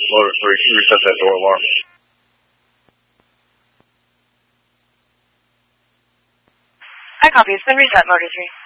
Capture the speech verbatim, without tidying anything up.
Motor three, reset that door alarm. I copy. It's been reset, Motor three.